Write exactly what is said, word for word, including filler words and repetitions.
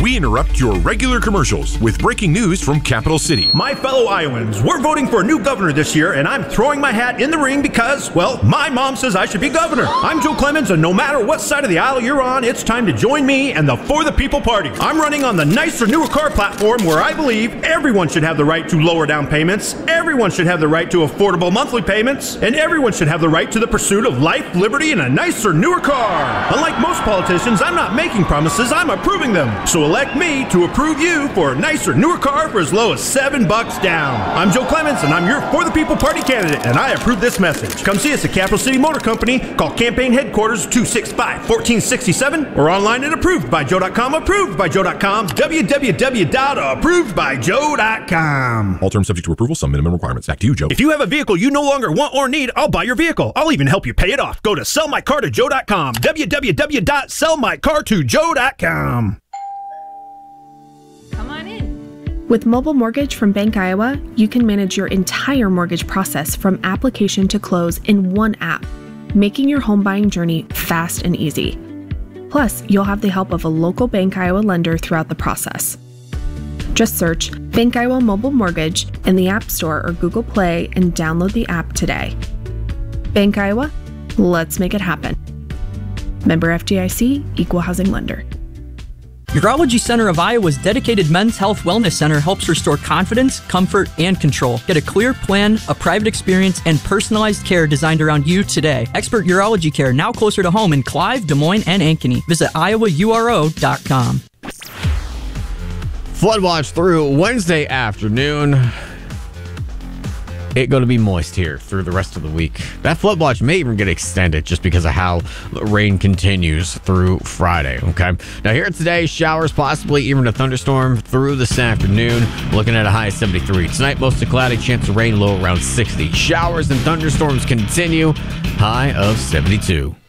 We interrupt your regular commercials with breaking news from Capital City. My fellow Iowans, we're voting for a new governor this year, and I'm throwing my hat in the ring because, well, my mom says I should be governor. I'm Joe Clemens, and no matter what side of the aisle you're on, it's time to join me and the For the People Party. I'm running on the nicer, newer car platform where I believe everyone should have the right to lower down payments, everyone should have the right to affordable monthly payments, and everyone should have the right to the pursuit of life, liberty, and a nicer, newer car. Unlike most politicians, I'm not making promises, I'm approving them. So elect me to approve you for a nicer, newer car for as low as seven bucks down. I'm Joe Clemens, and I'm your For the People Party candidate, and I approve this message. Come see us at Capital City Motor Company. Call campaign headquarters two six five, one four six seven or online at approved by joe dot com. approved by joe dot com. w w w dot approved by joe dot com. All terms subject to approval, some minimum requirements. Back to you, Joe. If you have a vehicle you no longer want or need, I'll buy your vehicle. I'll even help you pay it off. Go to sell my car to joe dot com. w w w dot sell my car to joe dot com. Come on in. With Mobile Mortgage from Bank Iowa, you can manage your entire mortgage process from application to close in one app, making your home buying journey fast and easy. Plus, you'll have the help of a local Bank Iowa lender throughout the process. Just search Bank Iowa Mobile Mortgage in the App Store or Google Play and download the app today. Bank Iowa, let's make it happen. Member F D I C, Equal Housing Lender. Urology Center of Iowa's dedicated men's health wellness center helps restore confidence, comfort, and control. Get a clear plan, a private experience, and personalized care designed around you today. Expert urology care now closer to home in Clive, Des Moines, and Ankeny. Visit iowa u r o dot com. Flood watch through Wednesday afternoon. It's going to be moist here through the rest of the week. That flood watch may even get extended just because of how the rain continues through Friday, okay? Now here today, showers, possibly even a thunderstorm through this afternoon. Looking at a high of seventy-three. Tonight, mostly cloudy, chance of rain, low around sixty. Showers and thunderstorms continue, high of seventy-two.